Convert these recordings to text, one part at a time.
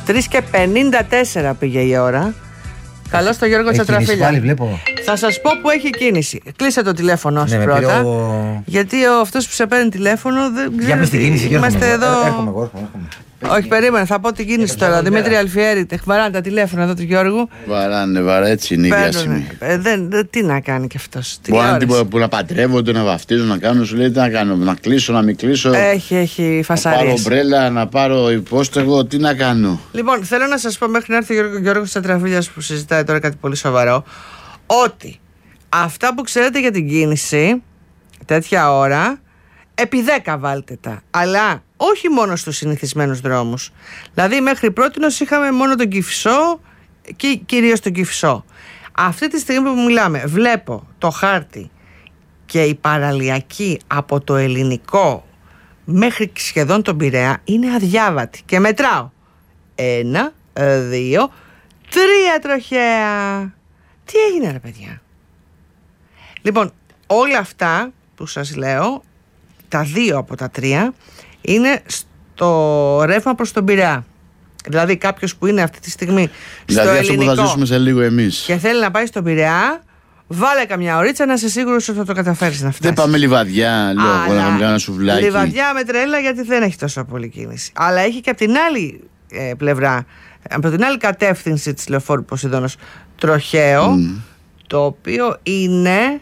3:54 πήγε η ώρα. Καλώς το Γιώργο Τσατραφίλια. Θα σας πω που έχει κίνηση. Κλείσε το τηλέφωνο σου πρώτα. Γιατί αυτός που σε παίρνει τηλέφωνο δεν ξέρει. Για πες την κίνηση, είμαστε εδώ. Έρχομαι. Όχι, περίμενε, θα πω την κίνηση τώρα. Δημήτρη Αλφιέρη, βαράνε τα τηλέφωνα εδώ του Γιώργου. Βαράνε, έτσι είναι η διάσημη. Τι να κάνει κι αυτός. Μπορεί να παντρεύονται, να βαφτίζουν, να κάνουν. Σου λέει τι να κάνω, να κλείσω, να μην κλείσω. Έχει φασαρίες. Να πάρω ομπρέλα, να πάρω υπόστεγο, τι να κάνω. Λοιπόν, θέλω να σας πω μέχρι να έρθει ο Γιώργος Τσατραφίλιας που συζητάει τώρα κάτι πολύ σοβαρό, ότι αυτά που ξέρετε για την κίνηση, τέτοια ώρα, επί 10 βάλτε τα. Αλλά όχι μόνο στους συνηθισμένους δρόμους. Δηλαδή μέχρι πρότινος είχαμε μόνο τον Κηφισό και κυρίως τον Κηφισό. Αυτή τη στιγμή που μιλάμε βλέπω το χάρτη και η παραλιακή από το Ελληνικό μέχρι σχεδόν τον Πειραιά είναι αδιάβατη. Και μετράω 1, 2, 3 τροχαία. Τι έγινε ρε παιδιά? Λοιπόν, όλα αυτά που σας λέω, τα 2 από τα 3 είναι στο ρεύμα προς τον Πειραιά. Δηλαδή κάποιος που είναι αυτή τη στιγμή στο δηλαδή Ελληνικό, αυτό που θα ζήσουμε σε λίγο εμείς, και θέλει να πάει στον Πειραιά, βάλε καμιά ωρίτσα να είσαι σίγουρος ότι θα το καταφέρεις να φτάσεις. Δεν πάμε Λιβαδιά, λέω, να κάνω ένα σουβλάκι. Λιβαδιά με τρέλα, γιατί δεν έχει τόσο πολύ κίνηση. Αλλά έχει και από την άλλη πλευρά, από την άλλη κατεύθυνση της λεωφόρου Ποσειδώνος, τροχαίο, το οποίο είναι...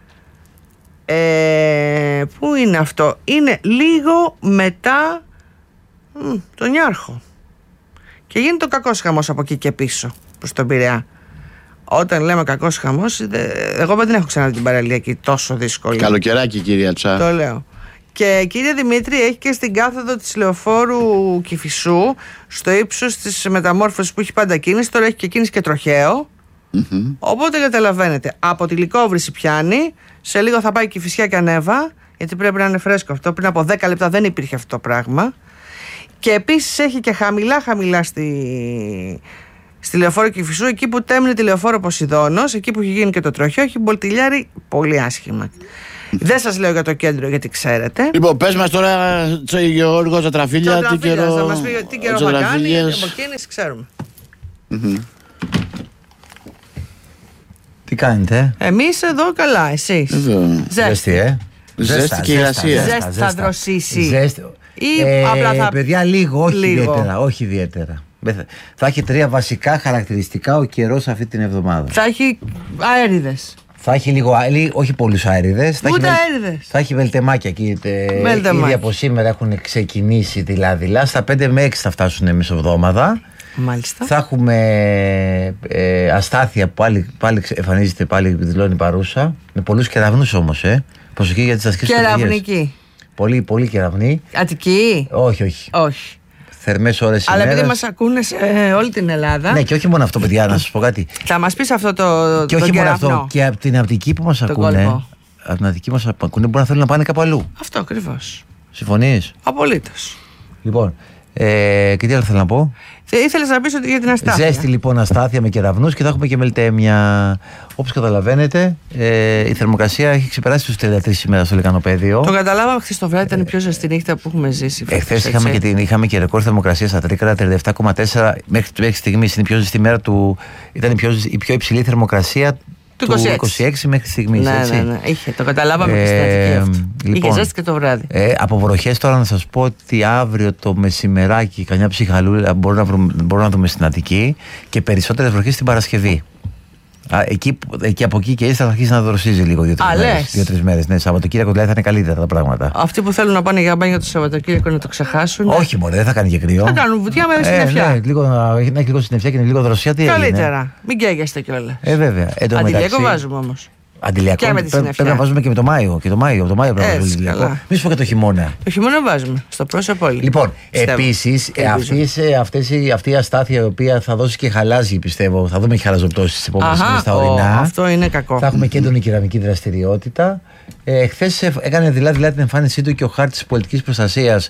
πού είναι αυτό? Είναι λίγο μετά τον Νιάρχο. Και γίνεται ο κακός χαμός από εκεί και πίσω προς τον Πειραιά. Όταν λέμε κακός χαμός, εγώ δεν έχω ξαναδεί την παραλιακή τόσο δύσκολη. Καλοκαιράκι, κυρία Τσα. Το λέω. Και κύριε Δημήτρη, έχει και στην κάθοδο της λεωφόρου Κηφισού, στο ύψος της μεταμόρφωσης που έχει πάντα κίνηση, τώρα έχει και κίνηση και τροχαίο. Οπότε καταλαβαίνετε, από τη Λυκόβρηση πιάνει, σε λίγο θα πάει Κηφισιά και Ανέβα, γιατί πρέπει να είναι φρέσκο αυτό. Πριν από 10 λεπτά δεν υπήρχε αυτό το πράγμα. Και επίσης έχει και χαμηλά στη λεωφόρο Κηφισού, εκεί που τέμνει τη λεωφόρο Ποσειδώνος, εκεί που έχει γίνει και το τροχαίο, έχει μπολτιλιάρει πολύ άσχημα. Δεν σας λέω για το κέντρο, γιατί ξέρετε. Λοιπόν, πες μας τώρα, Γιώργο Τσατραφίλια, τι καιρό θα μας πει τι καιρό θα κάνει, γιατί από κίνηση ξέρουμε. Τι κάνετε? Εμείς εδώ καλά, εσείς? Ζέστη, Ζέστη και υγρασία. Ζέστη θα δροσίσει. Ή απλά θα... παιδιά, λίγο, όχι ιδιαίτερα. Θα έχει 3 βασικά χαρακτηριστικά ο καιρός αυτή την εβδομάδα. Θα έχει αέριδες. Θα έχει λίγο, όχι πολλούς αέριδες. Ούτε αέριδες. Θα έχει βελτεμάκια εκεί. Ήδη από σήμερα έχουν ξεκινήσει δηλαδή. Στα 5 με 6 θα φτάσουν μεσοβδόμαδα. Μάλιστα. Θα έχουμε αστάθεια που πάλι εμφανίζεται, πάλι δηλώνει παρούσα. Με πολλούς κεραυνούς όμως. Προσοχή για τις ασκήσεις. Κεραυνική. Πολύ, πολύ κεραυνή. Αττική. Όχι. Θερμές ώρες ημέρας. Αλλά επειδή μας ακούνε σε όλη την Ελλάδα. Ναι, και όχι μόνο αυτό, παιδιά, να σας πω κάτι. Θα μας πεις αυτό το και όχι μόνο αυτό, και από την Αττική που μας ακούνε. Από την Αττική μας ακούνε, μπορεί να θέλουν να πάνε κάπου αλλού. Αυτό ακριβώς. Συμφωνείς? Απολύτως. Λοιπόν, και τι άλλο θέλω να πω. Ήθελες να πεις ότι για την αστάθεια. Ζέστη λοιπόν, αστάθεια με κεραυνούς και θα έχουμε και μελτέμια. Όπως καταλαβαίνετε, η θερμοκρασία έχει ξεπεράσει τους 33 σήμερα στο λεκανοπέδιο. Το καταλάβαμε χθες το βράδυ, ήταν η πιο ζεστή νύχτα που έχουμε ζήσει. Χθες είχαμε και ρεκόρ θερμοκρασία στα Τρίκαρα, 37,4 μέχρι στιγμής. Είναι η πιο ζεστή μέρα του. Ήταν η πιο υψηλή θερμοκρασία του 26 μέχρι στιγμής. Ναι. Το καταλάβαμε και στην Αττική αυτό. Λοιπόν, είχε ζέστη και το βράδυ. Από βροχές τώρα να σας πω ότι αύριο το μεσημεράκι καμιά ψυχαλούλα μπορούμε να δούμε στην Αττική και περισσότερες βροχές την Παρασκευή. Εκεί από εκεί και ύστερα θα αρχίσει να δροσίζει λίγο 2-3 μέρες. Ναι, Σαββατοκύριακο δηλαδή θα είναι καλύτερα τα πράγματα. Αυτοί που θέλουν να πάνε για μπάνιο το Σαββατοκύριακο να το ξεχάσουν. Όχι, μωρέ, δεν θα κάνει και κρύο. Θα κάνουν βουτιά με συννεφιά. Να έχει λίγο συννεφιά και λίγο δροσιά. Καλύτερα. Μην καίγεστε κιόλας. Βέβαια. Αντιλιακό βάζουμε όμως. Αντιλιακό. Πρέπει να βάζουμε και με το Μάιο. Και το Μάιο πρέπει να βάζουμε αντιλιακό. Μη σου πω και το χειμώνα. Το χειμώνα βάζουμε. Στο πρόσωπο όλοι. Λοιπόν, επίσης αυτή η αστάθεια η οποία θα δώσει και χαλάζει, πιστεύω. Θα δούμε και χαλαζοπτώσεις στις επόμενες μέρες στα ορεινά. Αυτό είναι κακό. Θα έχουμε και έντονη κεραμική δραστηριότητα. Χθες έκανε δηλαδή την εμφάνισή του και ο χάρτης της πολιτικής προστασίας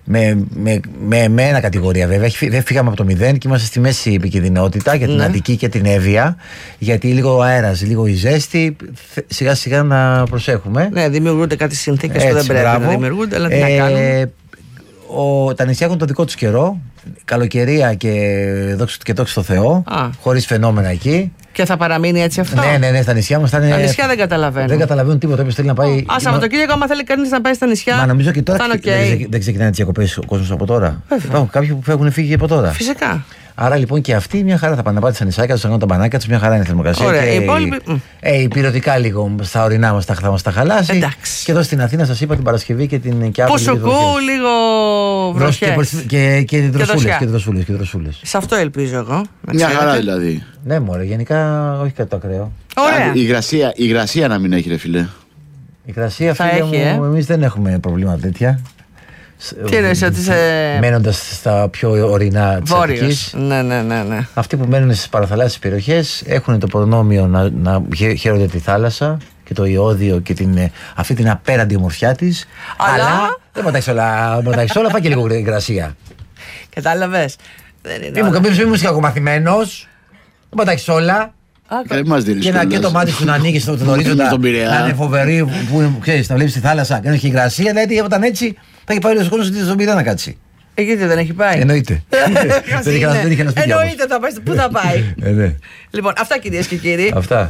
με ένα κατηγορία βέβαια. Δεν φύγαμε από το 0 και είμαστε στη μέση επικινδυνότητα για την Αττική και την Εύβοια. Γιατί λίγο αέρας, λίγο η ζέστη. Σιγά σιγά να προσέχουμε. Ναι, δημιουργούνται κάτι συνθήκες που δεν πρέπει να δημιουργούνται, αλλά τι να κάνουμε. Τα νησιά έχουν το δικό τους καιρό. καλοκαιρία και δόξα τω Θεώ, χωρίς φαινόμενα εκεί. Και θα παραμείνει έτσι αυτό? Ναι, στα νησιά μας θα είναι. Τα νησιά δεν καταλαβαίνουν. Δεν καταλαβαίνουν τίποτα. Όποιος θέλει να πάει. Σαββατοκύριακο, άμα θέλει κανείς να πάει στα νησιά. Μα νομίζω και τώρα okay. δεν ξεκινάνε τις διακοπές ο κόσμος από τώρα. Υπάρχουν κάποιοι που έχουν φύγει από τώρα. Φυσικά. Άρα λοιπόν και αυτοί μια χαρά θα πάνε να πάτε στα νησάκια, θα κάνουν τα μπανάκια τους, μια χαρά είναι η θερμοκρασία. Ωραία, η πυροτικά λίγο στα ορεινά μας θα μας τα χαλάσει. Εντάξει. Και εδώ στην Αθήνα σας είπα την Παρασκευή και την αύριο. Ποσοκού, λίγο βροχές. Και δροσούλες. Σε αυτό ελπίζω εγώ. Μια χαρά δηλαδή. Ναι, μωρέ, γενικά όχι κάτι το ακραίο. Ωραία. Η υγρασία να μην έχει, ρε φίλε. Η υγρασία, φίλε μου, εμείς δεν έχουμε προβλήματα τέτοια. Τι εννοείς, ότι μένοντας στα πιο ορεινά της Αττικής. Ναι. Αυτοί που μένουν στις παραθαλάσσιες περιοχές έχουν το προνόμιο να χαίρονται τη θάλασσα και το ιώδιο και αυτή την απέραντη ομορφιά της. Αλλά δεν πατάξεις όλα, φάει και λίγο υγρασία. Κατάλαβες. Μην μου κακομαθημένος. Δεν πατάξεις όλα. Και το μάτι σου να ανοίγει στον ορίζοντα, να είναι φοβερή, που ξέρεις, να βλέπεις τη θάλασσα και να έχει υγρασία. Δηλαδή, όταν έτσι θα έχει πάει ο κόσμος στον πυρά να κάτσει. Γιατί δεν έχει πάει. Εννοείται. Εννοείται, πού θα πάει. Λοιπόν, αυτά κυρίες και κύριοι. Αυτά.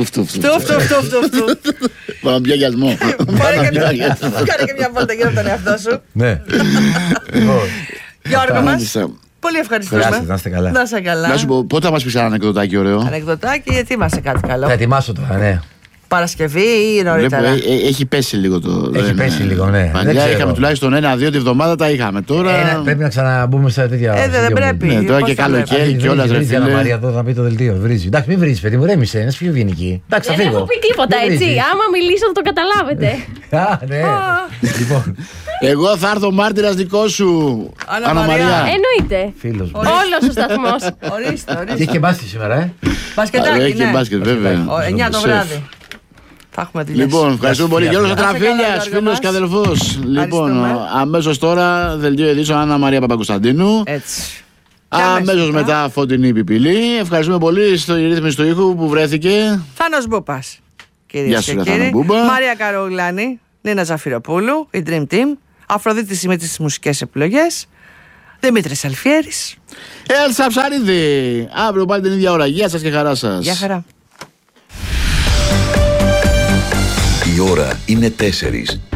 Πάμε πιαγιασμό. Κάνε και μια βόλτα γύρω από τον εαυτό σου. Ναι. Γιώργο μας, πολύ ευχαριστούμε. Να είστε καλά. Να είστε καλά. Να σου πω, πότε θα μας πεις ένα ανεκδοτάκι ωραίο? Ανεκδοτάκι, ετοίμασε κάτι καλό. Θα ετοιμάσω τώρα, ναι. Παρασκευή ή νωρίτερα? Έχει πέσει λίγο το. Έχει πέσει λίγο, ναι. Παλιά είχαμε τουλάχιστον 1-2 τη βδομάδα, τα είχαμε. Τώρα. Πρέπει να ξαναμπούμε στα τέτοια. Δεν πρέπει. Ναι, τώρα και καλοκαίρι και όλα βρίζει. Βρίζει, Μαρία, εδώ θα πει το δελτίο. Βρίζει. Εντάξει, μην βρίζει, παιδί μου, ρέμισε. Ένα πιο ευγενική. Εντάξει, θα φύγω. Δεν έχω πει τίποτα, έτσι. Άμα μιλήσω θα το καταλάβετε. Ναι. Λοιπόν. Εγώ θα έρθω μάρτυρας δικό σου, Άννα Μαρία. Εννοείται. Φίλος μου. Όλος ο σταθμός. Ορίστε. Και έχει και μπάσκετ σήμερα, Μπασκετάκι. Έχει και μπάσκετ, βέβαια. 9 το βράδυ. Λοιπόν, ευχαριστούμε πολύ. Γιώργος Ατραφίλιας, φίλος και αδελφός. Λοιπόν, αμέσως τώρα δελτίο ειδήσεων Άννα Μαρία Παπακοσταντίνου. Έτσι. Αμέσως μετά Φωτεινή Πιπηλή. Ευχαριστούμε πολύ στη ρύθμιση του ήχου που βρέθηκε. Θάνος Μπούπας. Κυρίες και κύριοι. Μαρία Καρογλάνη, Νίνα Ζαφυροπούλου, η Dream Team. Αφροδίτη Σιμίτη στις μουσικές επιλογές. Δημήτρης Αλφιέρης. Έλσα Ψαρίδη. Αύριο πάλι την ίδια ώρα. Γεια σας και χαρά σας. Γεια χαρά. Η ώρα είναι 4.